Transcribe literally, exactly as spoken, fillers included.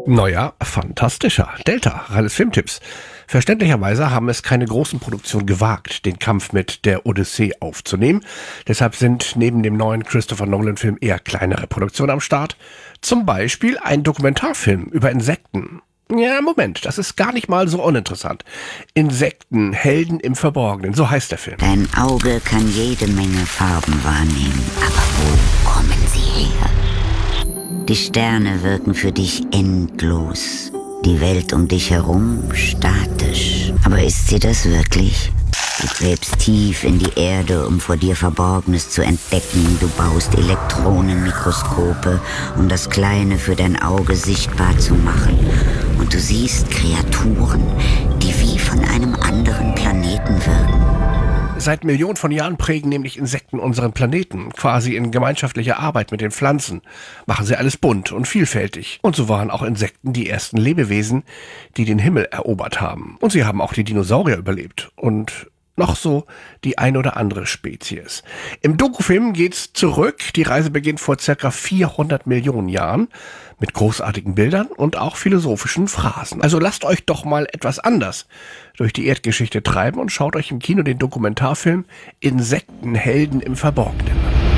Neuer, fantastischer. Delta, reines Filmtipps. Verständlicherweise haben es keine großen Produktionen gewagt, den Kampf mit der Odyssee aufzunehmen. Deshalb sind neben dem neuen Christopher Nolan-Film eher kleinere Produktionen am Start. Zum Beispiel ein Dokumentarfilm über Insekten. Ja, Moment, das ist gar nicht mal so uninteressant. Insekten, Helden im Verborgenen, so heißt der Film. Dein Auge kann jede Menge Farben wahrnehmen, aber wo kommen sie her? Die Sterne wirken für dich endlos. Die Welt um dich herum statisch. Aber ist sie das wirklich? Du gräbst tief in die Erde, um vor dir Verborgenes zu entdecken. Du baust Elektronenmikroskope, um das Kleine für dein Auge sichtbar zu machen. Und du siehst Kreaturen, die wie von einem anderen Planeten wirken. Seit Millionen von Jahren prägen nämlich Insekten unseren Planeten. Quasi in gemeinschaftlicher Arbeit mit den Pflanzen machen sie alles bunt und vielfältig. Und so waren auch Insekten die ersten Lebewesen, die den Himmel erobert haben. Und sie haben auch die Dinosaurier überlebt. Und noch so die ein oder andere Spezies. Im Dokufilm geht's zurück. Die Reise beginnt vor circa vierhundert Millionen Jahren mit großartigen Bildern und auch philosophischen Phrasen. Also lasst euch doch mal etwas anders durch die Erdgeschichte treiben und schaut euch im Kino den Dokumentarfilm Insektenhelden im Verborgenen an.